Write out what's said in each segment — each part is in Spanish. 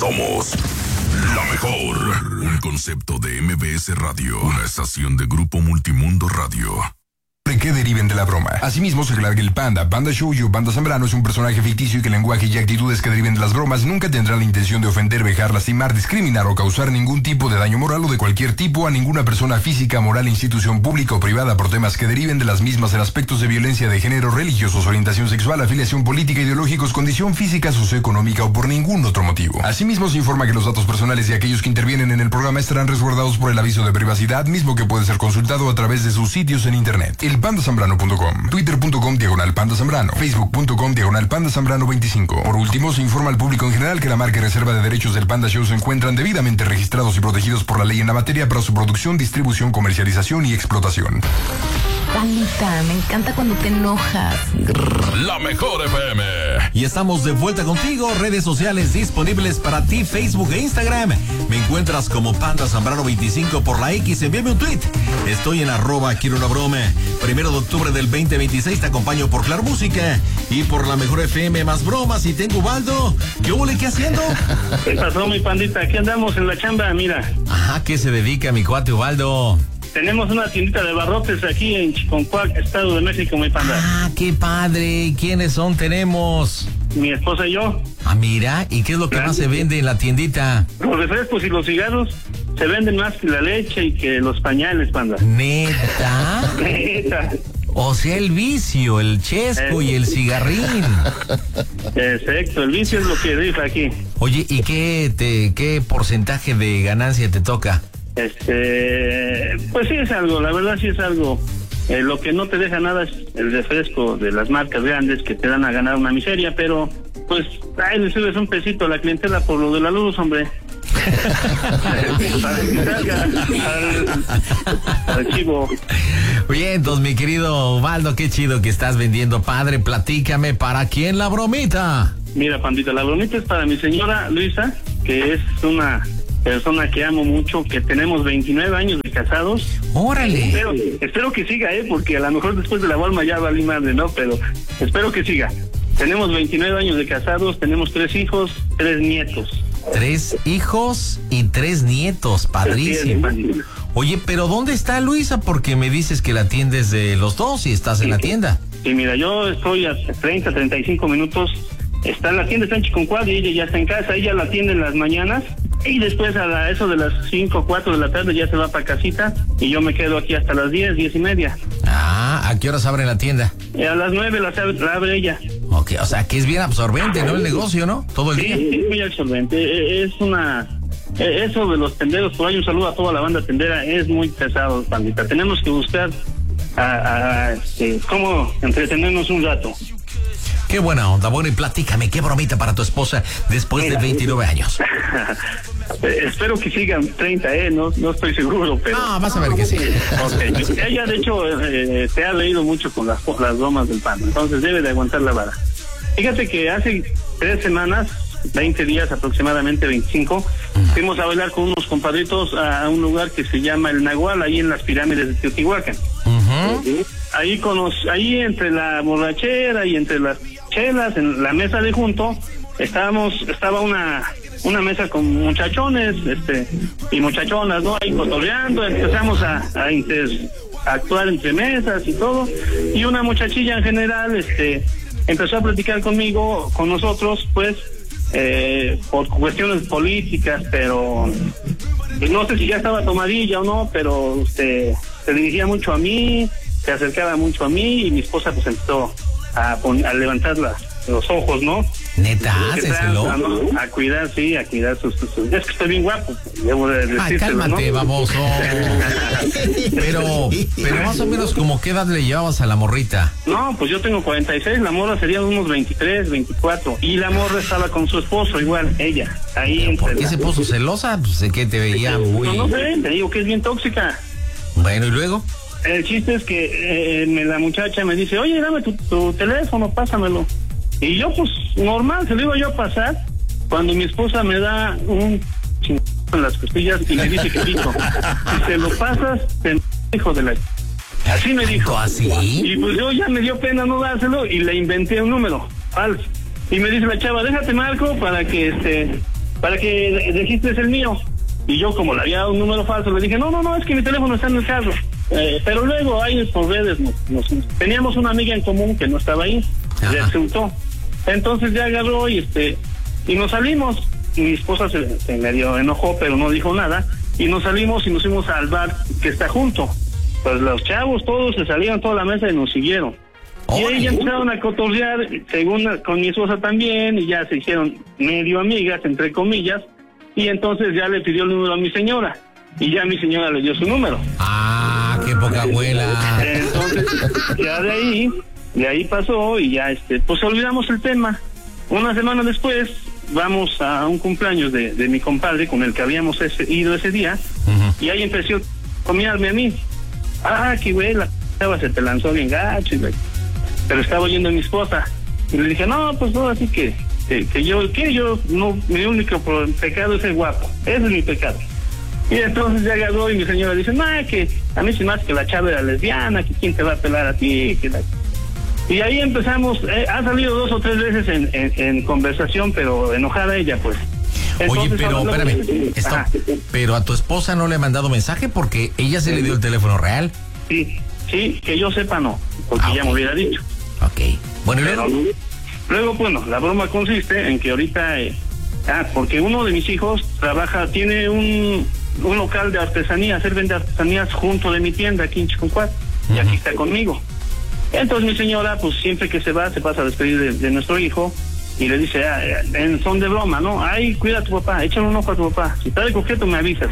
Somos la mejor. Un concepto de MBS Radio. Una estación de Grupo Multimundo Radio. Que deriven de la broma. Asimismo, se aclara que el Panda Shoujo, Panda Zambrano, es un personaje ficticio y que el lenguaje y actitudes que deriven de las bromas nunca tendrán la intención de ofender, vejar, lastimar, discriminar o causar ningún tipo de daño moral o de cualquier tipo a ninguna persona física, moral, institución pública o privada por temas que deriven de las mismas en aspectos de violencia de género, religiosos, orientación sexual, afiliación política, ideológicos, condición física, socioeconómica o por ningún otro motivo. Asimismo, se informa que los datos personales de aquellos que intervienen en el programa estarán resguardados por el aviso de privacidad, mismo que puede ser consultado a través de sus sitios en internet. Pandasambrano.com, twitter.com/Panda Zambrano, facebook.com/Panda Zambrano 25. Por último, se informa al público en general que la marca y reserva de derechos del Panda Show se encuentran debidamente registrados y protegidos por la ley en la materia para su producción, distribución, comercialización y explotación. Pandita, me encanta cuando te enojas. La mejor FM. Y estamos de vuelta contigo. Redes sociales disponibles para ti, Facebook e Instagram. Me encuentras como Panda Zambrano 25 por la X. Envíame un tweet. Estoy en @quiero una broma. 1 de octubre del 2026 te acompaño por Claro Música y por la mejor FM más bromas. Y tengo Ubaldo. ¿Qué huele? ¿Qué haciendo? ¿Qué pasó, mi pandita? Aquí andamos en la chamba, mira. Ajá, ¿qué se dedica mi cuate Ubaldo? Tenemos una tiendita de barrotes aquí en Chiconcuac, Estado de México, mi panda. Ah, qué padre. ¿Quiénes son? Tenemos mi esposa y yo. Ah, mira. ¿Y qué es lo que más se vende en la tiendita? Los refrescos y los cigarros se venden más que la leche y que los pañales, panda. ¿Neta? Neta. O sea, el vicio, el chesco y el cigarrín. Exacto, el vicio es lo que rifa aquí. Oye, ¿y qué porcentaje de ganancia te toca? Pues sí es algo, la verdad sí es algo. Lo que no te deja nada es el refresco de las marcas grandes que te dan a ganar una miseria, pero pues ahí le subes un pesito a la clientela por lo de la luz, hombre. Para que salga al chivo. Bien, entonces mi querido Ubaldo, qué chido que estás vendiendo, padre. Platícame, ¿para quién la bromita? Mira, pandita, la bromita es para mi señora Luisa, que es una persona que amo mucho, que tenemos 29 años de casados. ¡Órale! Espero que siga, porque a lo mejor después de la Walma ya valí madre, ¿no? Pero espero que siga. Tenemos 29 años de casados, tenemos 3 hijos, 3 nietos. 3 hijos y 3 nietos, padrísimo. Oye, pero ¿dónde está Luisa? Porque me dices que la atiendes de los dos y estás en la tienda. Sí, mira, yo estoy a 35 minutos. Está en la tienda, está en Chiconcuac y ella ya está en casa. Ella la atiende en las mañanas y después eso de las 5 o 4 de la tarde ya se va para casita y yo me quedo aquí hasta las 10:30. Ah, ¿a qué horas abre la tienda? A las 9 la abre ella. Ok, o sea que es bien absorbente, ¿no? El negocio, ¿no? Todo el día. Sí, es muy absorbente. Eso de los tenderos, por ahí un saludo a toda la banda tendera, es muy pesado, pandita. Tenemos que buscar cómo entretenernos un rato. Qué buena onda. Bueno, y platícame, ¿qué bromita para tu esposa después de 29 años? Espero que sigan 30, no estoy seguro, pero... Ah, vas a ver que sí. Okay. Ella, de hecho, te ha leído mucho con las bromas del pan, entonces debe de aguantar la vara. Fíjate que hace 3 semanas, 20 días aproximadamente, 25, fuimos a bailar con unos compadritos a un lugar que se llama El Nahual, ahí en las pirámides de Teotihuacán. Ahí entre la borrachera y entre las chelas, en la mesa de junto, estaba una mesa con muchachones y muchachonas, ¿no? Ahí cotorreando, empezamos a actuar entre mesas y todo, y una muchachilla en general empezó a platicar con nosotros, pues, por cuestiones políticas, pero no sé si ya estaba tomadilla o no, pero se dirigía mucho a mí, se acercaba mucho a mí, y mi esposa pues empezó a levantar los ojos, ¿no? Neta, háceselo. ¿No? A cuidar sus... Es que estoy bien guapo, debo de decírselo. Ay, cálmate, ¿no? Baboso. pero más o menos, ¿como qué edad le llevabas a la morrita? No, pues yo tengo 46, la morra sería unos 23, 24, y la morra estaba con su esposo igual, ella, ahí. ¿Por qué se puso celosa? Pues de que te veía muy... No sé, te digo que es bien tóxica. Bueno, ¿y luego? El chiste es que la muchacha me dice, oye, dame tu teléfono, pásamelo. Y yo, pues, normal, se lo iba yo a pasar, cuando mi esposa me da un chingón en las costillas y me dice que dijo, si se lo pasas, te hijo de la... Así me dijo. ¿Así? Y pues yo ya me dio pena no dárselo y le inventé un número falso. Y me dice la chava, déjate marco para que para que registres el mío. Y yo, como le había dado un número falso, le dije, no, es que mi teléfono está en el carro. Pero luego ahí por redes teníamos una amiga en común que no estaba ahí, resultó. Entonces ya agarró y nos salimos. Mi esposa se medio enojó, pero no dijo nada. Y nos salimos y nos fuimos al bar que está junto. Pues los chavos todos se salieron toda la mesa y nos siguieron. Y ahí ya empezaron a cotorrear, según con mi esposa también, y ya se hicieron medio amigas, entre comillas, y entonces ya le pidió el número a mi señora, y ya mi señora le dio su número. ¡Ah, qué poca abuela! Entonces, ya de ahí pasó, y ya pues olvidamos el tema. Una semana después, vamos a un cumpleaños de mi compadre, con el que habíamos ido ese día, y ahí empezó a comiarme a mí. Ah, qué güey, la chava se te lanzó bien gacho, pero estaba oyendo a mi esposa, y le dije, no, pues no, así que yo no, mi único pecado es el guapo, ese es mi pecado. Y entonces ya agarró y mi señora dice, no, que a mí se me hace que la chava era lesbiana, que quién te va a pelar a ti, y ahí empezamos, ha salido 2 o 3 veces en conversación, pero enojada ella, pues. Entonces, oye, pero espérame, pero a tu esposa no le ha mandado mensaje porque ella se le dio el teléfono real. Sí, que yo sepa no, porque ya me hubiera dicho. Ok, bueno, y luego, bueno, la broma consiste en que ahorita, porque uno de mis hijos tiene un local de artesanías, él vende artesanías junto de mi tienda aquí en Chiconcuat, y aquí está conmigo. Entonces mi señora, pues siempre que se va, se pasa a despedir de nuestro hijo, y le dice, en son de broma, ¿no? Ay, cuida a tu papá, échale un ojo a tu papá, si está de coqueto me avisas.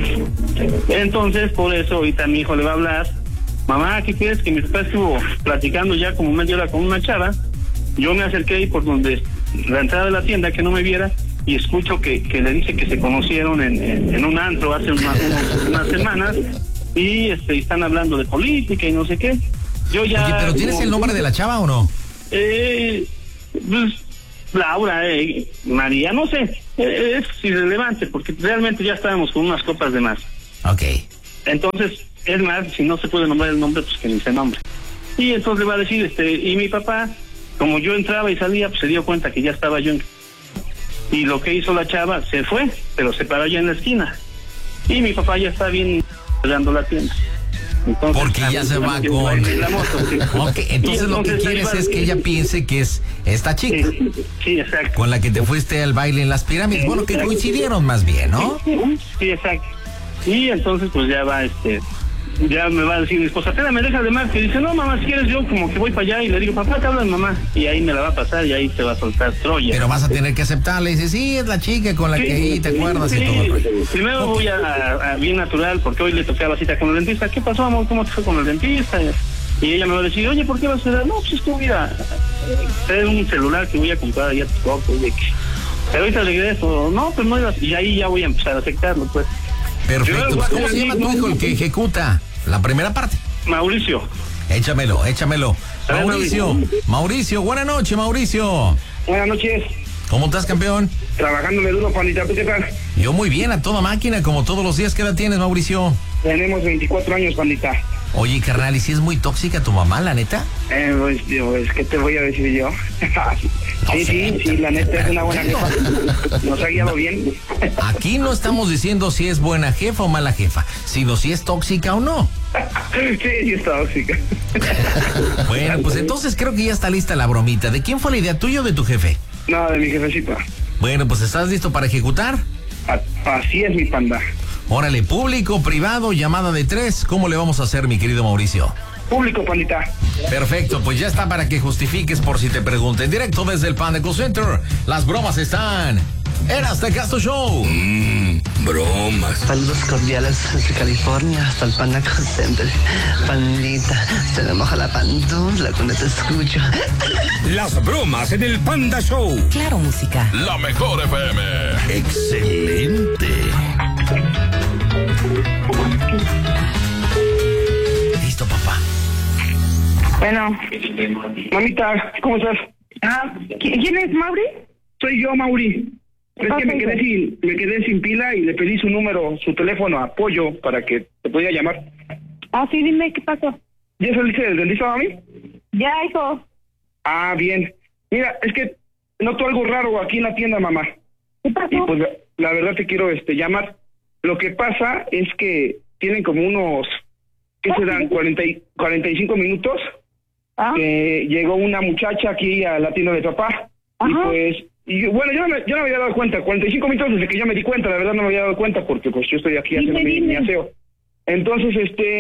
Entonces, por eso ahorita mi hijo le va a hablar, mamá, ¿qué quieres? Que mi papá estuvo platicando ya como media hora con una chava. Yo me acerqué ahí por donde la entrada de la tienda, que no me viera, y escucho que le dice que se conocieron en un antro hace unas semanas, y están hablando de política y no sé qué. Yo ya... Oye, ¿pero tienes el nombre de la chava o no? Pues, Laura, María, no sé, es irrelevante, porque realmente ya estábamos con unas copas de más. Ok. Entonces, es más, si no se puede nombrar el nombre, pues que ni se nombre. Y entonces le va a decir, y mi papá, como yo entraba y salía, pues se dio cuenta que ya estaba yo y lo que hizo la chava, se fue, pero se paró ya en la esquina. Y mi papá ya está bien dando la tienda. Entonces, porque ya se va con... Okay, entonces lo que quieres es que ella piense que es esta chica. Sí, exacto. Con la que te fuiste al baile en las pirámides. Bueno, que coincidieron más bien, ¿no? Sí, exacto. Y entonces pues ya va, ya me va a decir mi esposa, me deja de más, que dice, no mamá, si quieres yo como que voy para allá, y le digo, papá, te habla de mamá, y ahí me la va a pasar y ahí te va a soltar Troya. Pero vas a tener que aceptarle, y dice, sí, es la chica con la que ahí te acuerdas y todo. Primero voy a bien natural, porque hoy le tocaba cita con el dentista. ¿Qué pasó, amor? ¿Cómo te fue con el dentista? Y ella me va a decir, oye, ¿por qué vas a hacer? No, pues es que voy a traer un celular que voy a comprar allá a tu copo, pero ahorita regreso. No, pues no ibas, y ahí ya voy a empezar a aceptarlo, pues. Perfecto, pues, ¿cómo se llama tu hijo el que ejecuta la primera parte? Mauricio. Échamelo. Mauricio, buenas noches, Mauricio. Buenas noches. ¿Cómo estás, campeón? Trabajándole duro, pandita, ¿tú qué tal? Yo muy bien, a toda máquina, como todos los días. ¿Qué edad tienes, Mauricio? Tenemos 24 años, pandita. Oye, carnal, ¿y si es muy tóxica tu mamá, la neta? Pues, ¿qué te voy a decir yo? Sí, la neta es una buena jefa. Nos ha guiado bien. Aquí no estamos diciendo si es buena jefa o mala jefa, sino si es tóxica o no. Sí, es tóxica. Bueno, pues entonces creo que ya está lista la bromita. ¿De quién fue la idea, tuya o de tu jefe? No, de mi jefecita. Bueno, pues ¿estás listo para ejecutar? Así es, mi panda. Órale, público, privado, llamada de 3. ¿Cómo le vamos a hacer, mi querido Mauricio? Público, pandita. Perfecto, pues ya está para que justifiques por si te pregunten. Directo desde el Panda Call Center. Las bromas están en Azteca Casto Show. Bromas. Saludos cordiales desde California hasta el Panda Call Center. Pandita, se me moja la pantufla cuando te escucho. Las bromas en el Panda Show. Claro, música. La mejor FM. Excelente. Listo, papá. Bueno. Mamita, ¿cómo estás? ¿Quién es, Mauri? Soy yo, Mauri. Es que me quedé sin pila y le pedí su número, su teléfono, apoyo, para que te pudiera llamar. Sí, dime, ¿qué pasó? ¿Ya saliste del dentista, mami? Ya, hijo. Bien. Mira, es que noto algo raro aquí en la tienda, mamá. ¿Qué pasó? Y pues la verdad te quiero llamar. Lo que pasa es que tienen como unos, ¿qué se dan? 45 minutos. Que llegó una muchacha aquí a la tienda de papá. Y pues, bueno, yo no me había dado cuenta. 45 minutos desde que ya me di cuenta, la verdad no me había dado cuenta porque pues yo estoy aquí haciendo mi aseo. Entonces,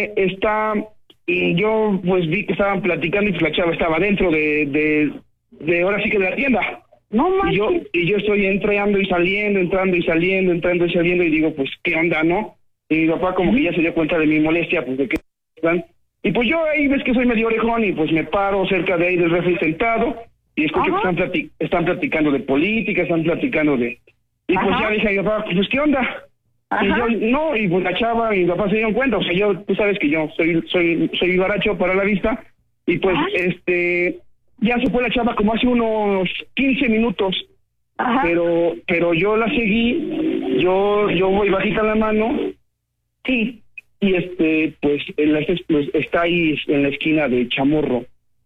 y yo pues vi que estaban platicando y pues la chava estaba dentro de ahora sí que de la tienda. No manches. Y yo estoy entrando y saliendo y digo, pues, ¿qué onda, no? Y mi papá como que ya se dio cuenta de mi molestia, pues, de que están. Y pues yo ahí ves que soy medio orejón y pues me paro cerca de ahí del refri sentado y escucho que están platicando de política, están platicando de... Y pues ya dije a mi papá, pues, ¿qué onda? Y yo, no, y pues la chava y mi papá se dieron cuenta, o sea, tú sabes que yo soy vivaracho para la vista, y pues, ya se fue la chava como hace unos 15 minutos, pero yo la seguí, yo voy bajita la mano, sí, y pues está ahí en la esquina de Chamorro.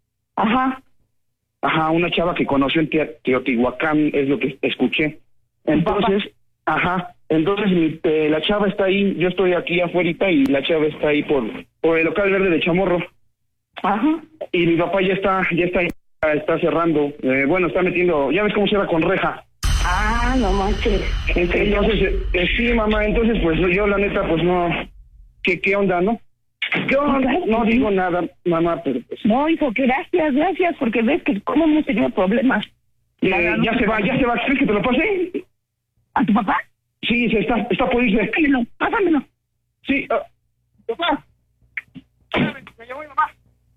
Una chava que conoció en Teotihuacán, es lo que escuché. Entonces, entonces la chava está ahí, yo estoy aquí afuera y la chava está ahí por el local verde de Chamorro. Y mi papá ya está cerrando, bueno, está metiendo, ya ves cómo cierra con reja. No manches. Entonces, sí, mamá, entonces pues yo la neta pues no, ¿qué onda, no? Yo no digo nada, mamá, pero pues... No, hijo, que gracias, porque ves que cómo hemos tenido problemas. Ya se va, ¿crees que te lo pase? ¿A tu papá? Sí, está por irse. Pásamelo. Sí, papá. Me llamó mi mamá.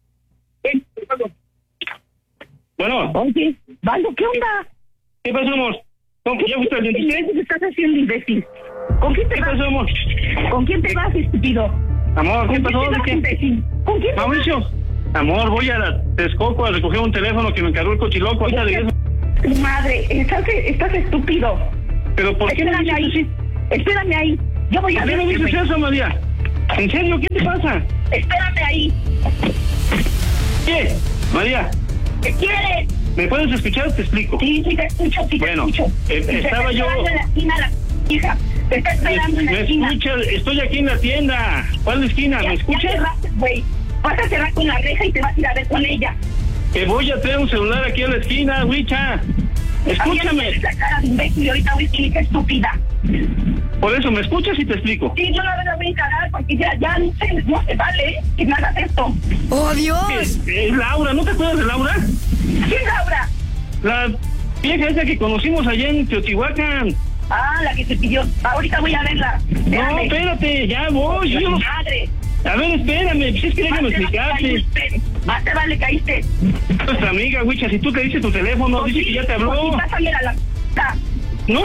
Bueno. Oye, Valdo, ¿qué onda? ¿Qué pasó, amor? ¿Ya fuiste al dentista? ¿Qué estás haciendo, imbécil? ¿Con quién te vas? ¿Qué pasó, amor? ¿Con quién te vas, estúpido? Amor, ¿qué pasó? ¿De qué? ¿Con quién? Mauricio. Amor, voy a la Texcoco a recoger un teléfono que me encargó el cochiloco. Ahorita de eso. Tu madre, estás estúpido. ¿Pero por qué me dices así? Espérame ahí. Yo voy a ver. ¿Por qué me dices eso, María? ¿En serio? ¿Qué te pasa? Espérame ahí. ¿Qué? María. ¿Qué quieres? ¿Me puedes escuchar? Te explico. Sí, te escucho, bueno, estaba yo... en la esquina, hija. Te está esperando en la esquina. ¿Me escuchas? Estoy aquí en la tienda. ¿Cuál esquina? ¿Me escuchas? Ya cerraste, güey. Vas a cerrar con la reja y te vas a ir a ver con ella. Te voy a traer un celular aquí a la esquina, Wicha. Escúchame. La cara de imbécil y ahorita voy a decir que estúpida. Por eso, ¿me escuchas y te explico? Sí, yo la voy a encarar porque ya no se vale que me hagas esto. ¡Oh, Dios! Es Laura, ¿no te acuerdas de Laura? ¿Quién es Laura? La vieja esa que conocimos allá en Teotihuacán. La que te pidió. Ahorita voy a verla. Espérame. No, espérate, ya voy. Yo no... Madre. A ver, espérame, pues es que déjame explicarte. Más te vale caíste. Nuestra amiga, Wicha, si tú te dices tu teléfono, dice que ya te habló. Pásamela la... No,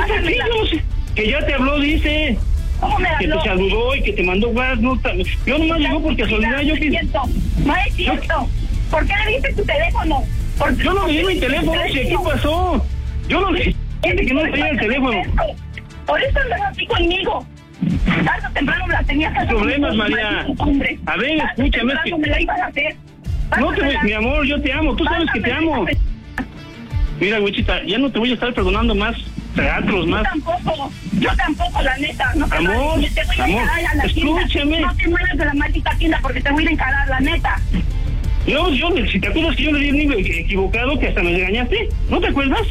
que ya te habló, dice. ¿Cómo me que habló? te saludó y que te mandó WhatsApp. No, yo nomás llegó por casualidad. No es cierto. ¿Por qué le diste tu teléfono? Yo no le di mi teléfono, si aquí pasó. Yo no le dije que no le di el teléfono. Por eso andas así conmigo. Tarde o temprano la tenías que hacer. Problemas, María. A ver, escúchame. No me la ibas a hacer. No te voy, mi amor, yo te amo. Tú sabes que te amo. Mira, Wichita, ya no te voy a estar perdonando más teatros, más. Yo tampoco, la neta. No te amor, te voy a encarar a la escúchame. tienda. No te muevas de la maldita tienda porque te voy a encarar, la neta. Yo, si te acuerdas que yo le di el nivel equivocado, que hasta me regañaste, ¿no te acuerdas?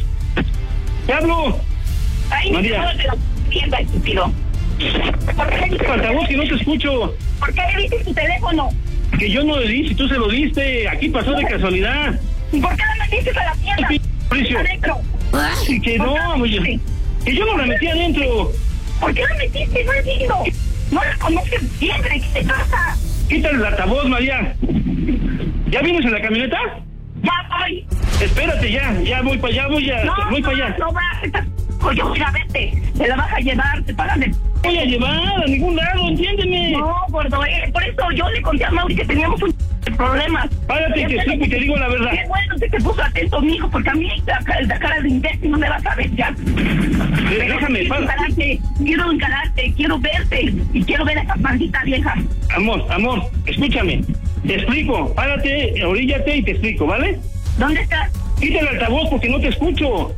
Te hablo. Ahí María. Me de la tienda, estúpido. ¿Por qué le diste altavoz que no te escucho? ¿Por qué le diste tu teléfono? Que yo no le di, si tú se lo diste, aquí pasó de casualidad. ¿Y por qué la metiste a la tienda? Mauricio. Adentro. Que no, oye, que yo no la metí adentro. ¿Por qué la metiste? No entiendo. No la conoces bien, ¿qué te pasa? Quítale el altavoz, María. ¿Ya vienes en la camioneta? Ya voy. Espérate, ya voy para allá, voy para allá. No vas, yo voy a verte. Te la vas a llevar, te pagan de... Voy a llevar a ningún lado, entiéndeme. No, gordo, por eso yo le conté a Mauri que teníamos un problemas. Párate que sí, te digo la verdad. Qué bueno que te puso atento, mijo, porque a mí la cara de imbécil no me vas a ver ya. Déjame, quiero encararte, quiero verte y quiero ver a esa maldita vieja. Amor, escúchame. Te explico, párate, oríllate y te explico, ¿vale? ¿Dónde estás? Quita el altavoz porque no te escucho.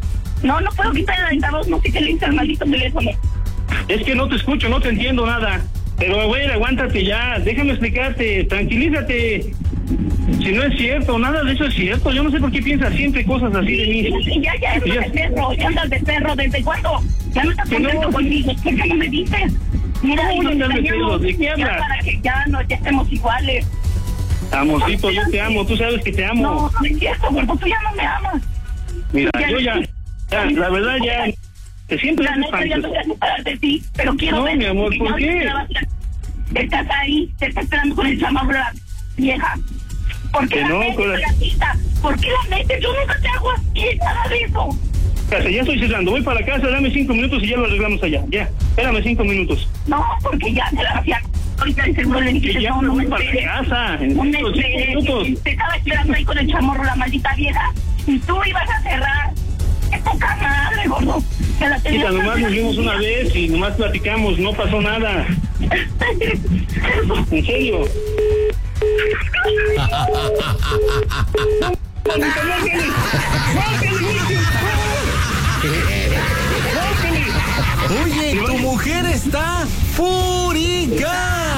No puedo quitar el altavoz, no sé qué le hice al maldito teléfono. Es que no te escucho, no te entiendo nada. Pero, güey, aguántate ya, déjame explicarte, tranquilízate. Si no es cierto, nada de eso es cierto. Yo no sé por qué piensas siempre cosas así de mí. Ya andas de perro, ¿desde cuándo? Ya no estás contento conmigo, ¿por qué no me dices? Mira, ¿cómo andas de perro? ¿De qué hablas? Para que ya estemos iguales. Amorcito, yo te amo, tú sabes que te amo. No es cierto, gordo, tú ya no me amas. Mira, yo ya, la verdad ya, te siempre la neta ya no voy a separar de ti, pero quiero ver. No, mi amor, ¿por qué? Estás ahí, te estás esperando con el chamarro de la vieja. ¿Por qué la metes la cita? ¿Por qué la metes? Yo nunca te hago así, nada de eso. Casa, ya estoy cerrando, voy para casa, dame 5 minutos y ya lo arreglamos allá, ya, espérame 5 minutos. No, porque ya se la hacía. Ahorita el seguro le dije, ya no voy para casa, en 5 minutos. Te estaba esperando ahí con el chamorro la maldita vieja y tú ibas a cerrar. ¡Qué poca madre, gordo! Quita, nomás nos vimos una vez y nomás platicamos, no pasó nada. ¿En serio? Oye, tu mujer está fúrica.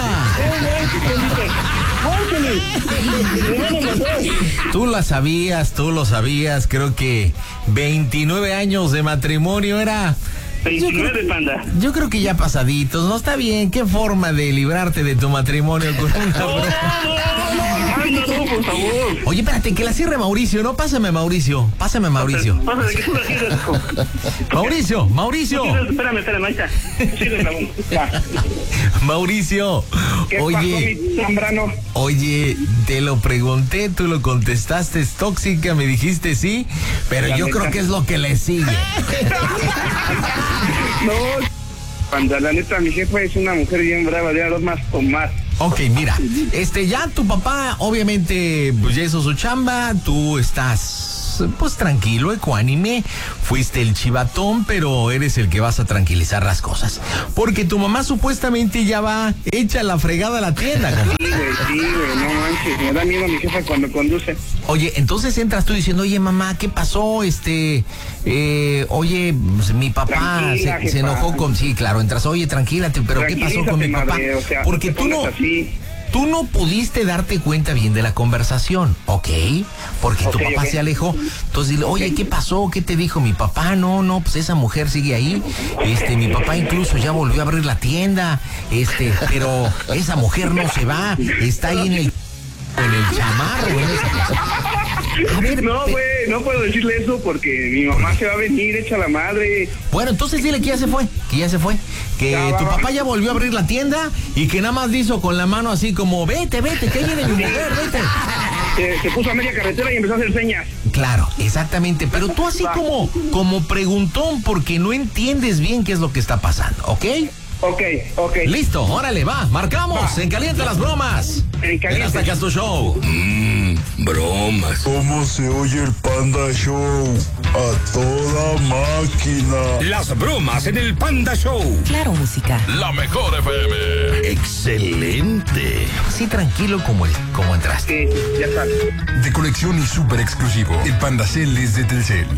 Tú lo sabías, creo que 29 años de matrimonio era... 29, panda. Yo creo que ya pasaditos, ¿no? Está bien, qué forma de librarte de tu matrimonio con una broma. No, por favor. Oye, espérate, que la cierre Mauricio, ¿no? Pásame Mauricio. Pásame, que tú la quieres. Mauricio. Espérame, ahí está. Sigue la bomba. Mauricio. ¿Qué pasó, mi Zambrano? Oye, te lo pregunté, tú lo contestaste, es tóxica, me dijiste sí, pero yo creo que es lo que le sigue. No, panda, la neta, mi jefa es una mujer bien brava, de dos más con más. Ok, mira, ya tu papá obviamente pues ya hizo su chamba, tú estás pues tranquilo, ecuánime, fuiste el chivatón, pero eres el que vas a tranquilizar las cosas, porque tu mamá supuestamente ya va hecha la fregada a la tienda. Sí, güey, no manches, me da miedo mi jefa cuando conduce. Oye, entonces entras tú diciendo, oye mamá, ¿qué pasó? Oye, pues, mi papá se enojó con... Sí, claro, entras, oye, tranquilate, pero ¿qué pasó con mi papá? Madre, o sea, porque tú no pudiste darte cuenta bien de la conversación, ¿ok? Porque tu papá se alejó. Entonces dile, oye, ¿qué pasó? ¿Qué te dijo mi papá? No, pues esa mujer sigue ahí. Mi papá incluso ya volvió a abrir la tienda. Pero esa mujer no se va. Está ahí en el chamarro, en esa cosa. A ver, no, güey, no puedo decirle eso porque mi mamá se va a venir hecha la madre. Bueno, entonces dile que ya se fue. Que tu papá ya volvió a abrir la tienda y que nada más le hizo con la mano así como, vete, que ahí viene mi mujer, vete. Se puso a media carretera y empezó a hacer señas. Claro, exactamente, pero tú así como preguntón porque no entiendes bien qué es lo que está pasando, ¿ok? Ok. Listo, órale, va, marcamos, en Caliente las Bromas. Hasta acá es tu show. Bromas. ¿Cómo se oye el Panda Show? A toda máquina. Las bromas en el Panda Show. Claro, música. La mejor FM. Excelente. Así tranquilo como entraste. Sí, ya está. De colección y súper exclusivo, el Panda Cel es de Telcel.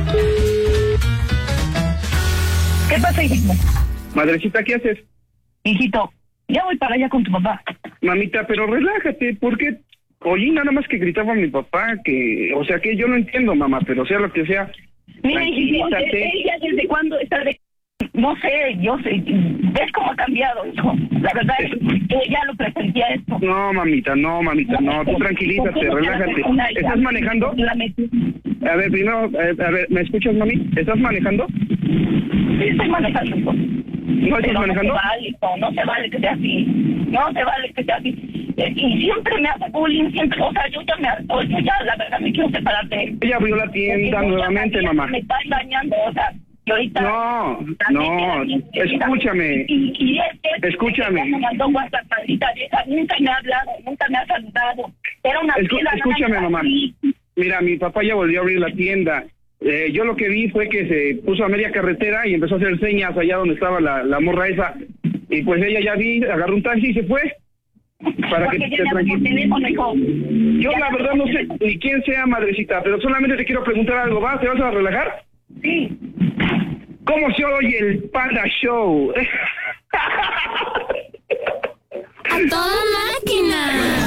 ¿Qué pasa, hijito? Madrecita, ¿qué haces? Hijito, ya voy para allá con tu papá. Mamita, pero relájate, ¿por qué? Oye, nada más que gritaba a mi papá, que yo no entiendo, mamá, pero sea lo que sea. Mira, hijito, ella desde cuándo está de... No sé, yo sé, ves cómo ha cambiado, hijo. La verdad es que ya lo presentía esto. No, mamita, no, tú tranquilízate, relájate. ¿Estás manejando? A ver, primero, ¿me escuchas, mami? ¿Estás manejando? Sí, estoy manejando, hijo. ¿No estás manejando? No se vale que sea así. Y siempre me hace bullying, siempre, o sea, yo ya la verdad me quiero separar de él. Ella abrió la tienda nuevamente, mamá. Me está engañando, o sea, y ahorita... No, escúchame. Escúchame. Me mandó WhatsApp, maldita vieja, nunca me ha hablado, nunca me ha saludado. Era una tienda. Escúchame, mamá. Mira, mi papá ya volvió a abrir la tienda. Yo lo que vi fue que se puso a media carretera y empezó a hacer señas allá donde estaba la morra esa. Y pues ella ya agarró un taxi y se fue. Para que te tranquilices. Yo la verdad no sé ni quién sea, madrecita, pero solamente te quiero preguntar algo. ¿Te vas a relajar? Sí. ¿Cómo se oye el Panda Show? ¡A toda máquina!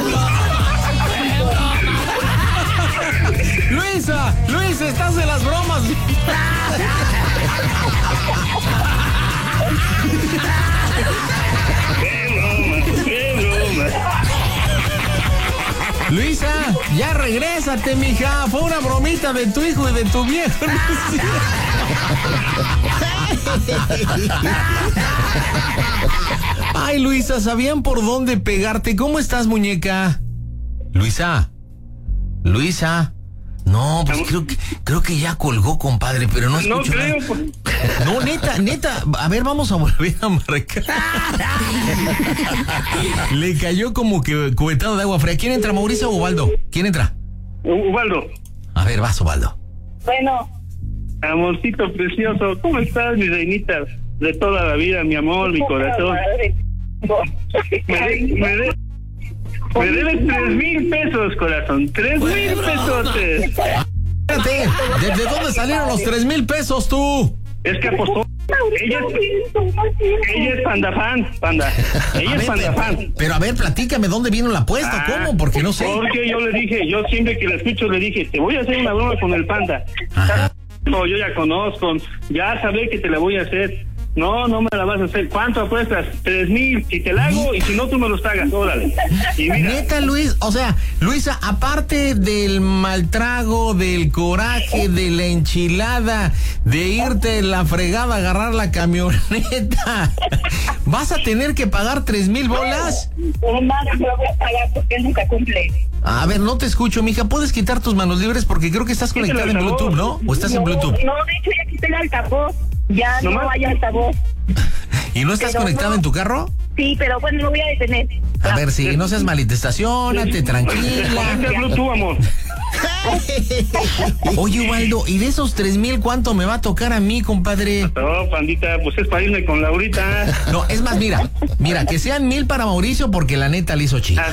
Luisa, estás de las bromas. ¡Qué broma! Luisa, ya regrésate, mija. Fue una bromita de tu hijo y de tu viejo. Ay, Luisa, sabían por dónde pegarte. ¿Cómo estás, muñeca? Luisa. No, pues creo que ya colgó, compadre, pero no escucho. No creo. No, neta. A ver, vamos a volver a marcar. Le cayó como que cubetado de agua fría. ¿Quién entra, Mauricio o Ubaldo? ¿Quién entra? Ubaldo. A ver, vas, Ubaldo. Bueno. Amorcito precioso, ¿cómo estás, mi reinita? De toda la vida, mi amor, mi corazón. Me debes 3,000 pesos, corazón. 3,000 pesos. Espérate, ¿de dónde salieron los 3,000 pesos tú? Es que apostó. Ella es panda. Ella es panda fan. Pero a ver, platícame, ¿dónde vino la apuesta? ¿Cómo? Porque no sé. Porque yo le dije, yo siempre que la escucho le dije, te voy a hacer una broma con el panda. No, yo ya conozco, ya sabré que te la voy a hacer. No me la vas a hacer. ¿Cuánto apuestas? 3,000. Si te la hago y si no, tú me los pagas. Órale. Y mira. Neta, Luisa, aparte del mal trago, del coraje, de la enchilada, de irte en la fregada a agarrar la camioneta, ¿vas a tener que pagar 3,000 bolas? No, lo voy a pagar porque nunca cumple. A ver, no te escucho, mija. ¿Puedes quitar tus manos libres? Porque creo que estás conectada en Bluetooth, ¿no? ¿O estás en Bluetooth? No, de hecho ya quité el altavoz. Ya no hay altavoz. ¿Y no estás conectada en tu carro? Sí, pero bueno, me voy a detener. A ver, sí, no seas malita, estaciónate, tranquila. Ponte Bluetooth, amor. Oye, Ubaldo, ¿y de esos 3,000 cuánto me va a tocar a mí, compadre? No, pandita, pues es para irme con Laurita. No, es más, mira, que sean 1,000 para Mauricio porque la neta le hizo chica.